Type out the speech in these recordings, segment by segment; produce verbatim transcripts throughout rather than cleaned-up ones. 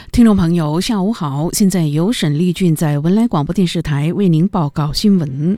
听众朋友下午好，现在由沈丽俊在文莱广播电视台为您报告新闻。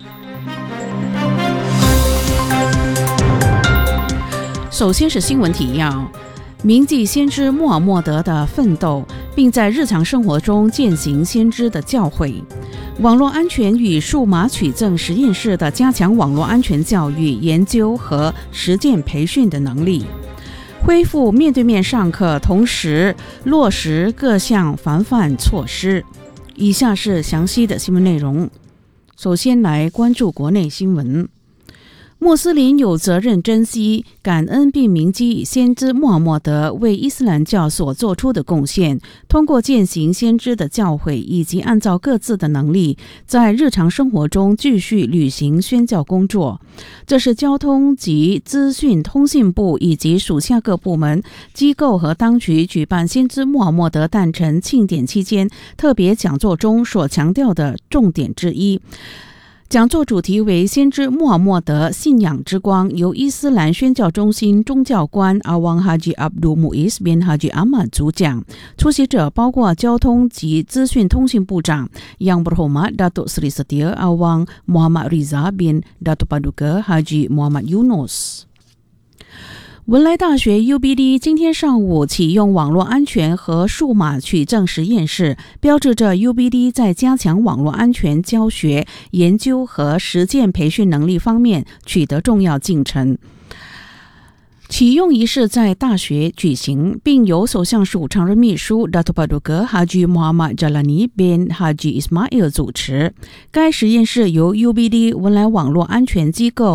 首先是新闻提要，铭记先知穆罕默德的奋斗，并在日常生活中践行先知的教诲。网络安全与数码取证实验室的加强网络安全教育研究和实践培训的能力，恢复面对面上课，同时落实各项防范措施。以下是详细的新闻内容。首先来关注国内新闻。穆斯林有责任珍惜、感恩并铭记先知穆罕默德为伊斯兰教所做出的贡献，通过践行先知的教诲以及按照各自的能力，在日常生活中继续履行宣教工作。这是交通及资讯通信部以及属下各部门、机构和当局举办先知穆罕默德诞辰庆典期间特别讲座中所强调的重点之一。讲座主题为先知穆罕默德信仰之光，由伊斯兰宣教中心宗教官阿旺哈吉阿卜杜穆伊斯bin哈吉阿玛主讲，出席者包括交通及资讯通信部长 Yang Berhormat Datuk Seri Setia Awang Muhammad Riza bin Datuk Paduka Haji Muhammad Yunus。文莱大学 U B D 今天上午启用网络安全和数码取证实验室，标志着 U B D 在加强网络安全教学、研究和实践培训能力方面取得重要进程。启用仪式在大学举行，并由首相署常任秘书 Datuk Paduka Haji Muhammad Jalani bin Haji Ismail 主持。该实验室由 U B D 文莱网络安全机构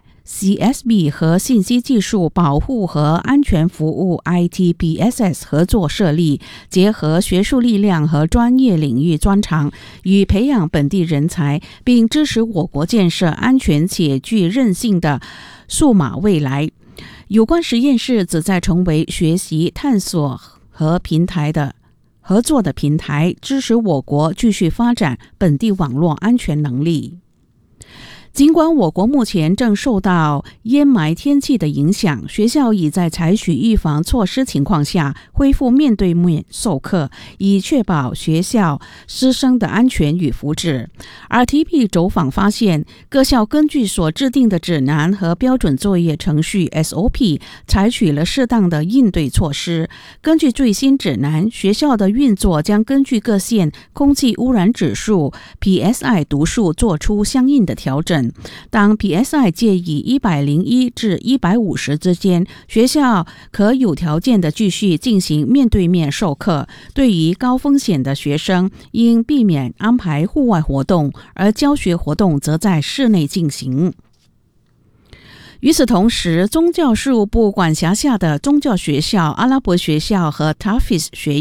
C S B 和信息技术保护和安全服务 I T P S S 合作设立，结合学术力量和专业领域专长，与培养本地人才，并支持我国建设安全且具韧性的数码未来。有关实验室旨在成为学习、探索和平台的合作的平台，支持我国继续发展本地网络安全能力。尽管我国目前正受到烟霾天气的影响，学校已在采取预防措施情况下恢复面对面授课，以确保学校师生的安全与福祉。R T P 走访发现，各校根据所制定的指南和标准作业程序 S O P 采取了适当的应对措施。根据最新指南，学校的运作将根据各县空气污染指数 P S I 读数做出相应的调整。当 P S I 介于一百零一至一百五十之间，学校可有条件的继续进行面对面授课。对于高风险的学生，应避免安排户外活动，而教学活动则在室内进行。与此同时，宗教事务部管辖下的宗教学校、阿拉伯学校和 Tafiz 学